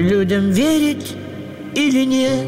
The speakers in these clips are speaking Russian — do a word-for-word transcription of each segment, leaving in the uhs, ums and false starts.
людям верить или нет?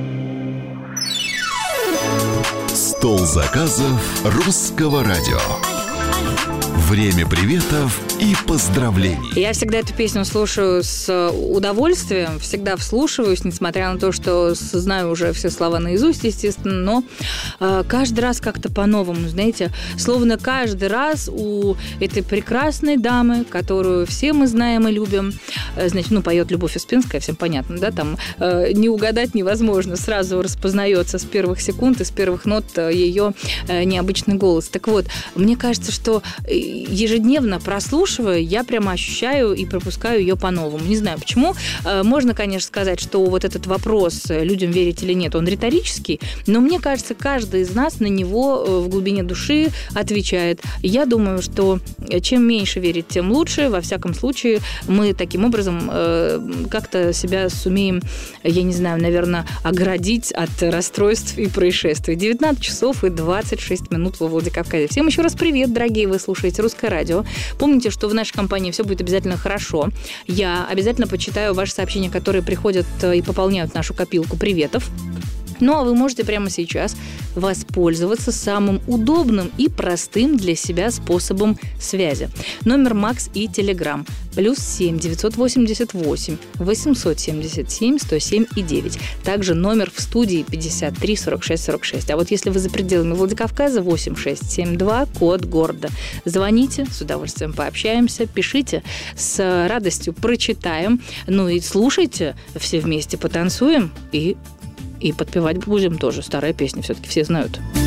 Стол заказов русского радио. Время приветов и поздравлений. Я всегда эту песню слушаю с удовольствием, всегда вслушиваюсь, несмотря на то, что знаю уже все слова наизусть, естественно, но э, каждый раз как-то по-новому, знаете, словно каждый раз у этой прекрасной дамы, которую все мы знаем и любим, э, значит, ну, поет Любовь Успенская, всем понятно, да, там э, не угадать невозможно, сразу распознается с первых секунд и с первых нот ее э, необычный голос. Так вот, мне кажется, что ежедневно прослушивая, я прямо ощущаю и пропускаю ее по-новому. Не знаю почему. Можно, конечно, сказать, что вот этот вопрос, людям верить или нет, он риторический, но мне кажется, каждый из нас на него в глубине души отвечает. Я думаю, что чем меньше верить, тем лучше. Во всяком случае, мы таким образом как-то себя сумеем, я не знаю, наверное, оградить от расстройств и происшествий. девятнадцать часов и двадцать шесть минут во Владикавказе. Всем еще раз привет, дорогие, вы слушаете «Русское радио». Помните, что в нашей компании все будет обязательно хорошо. Я обязательно почитаю ваши сообщения, которые приходят и пополняют нашу копилку приветов. Ну, а вы можете прямо сейчас воспользоваться самым удобным и простым для себя способом связи. Номер Макс и Телеграм. Плюс семь девятьсот восемьдесят восемь восемьсот семьдесят семь сто семь и девять. Также номер в студии пятьдесят три сорок шесть сорок шесть. А вот если вы за пределами Владикавказа, восемь шесть семь два, код города. Звоните, с удовольствием пообщаемся, пишите, с радостью прочитаем. Ну и слушайте, все вместе потанцуем и... И подпевать будем тоже. Старая песня, все-таки все знают.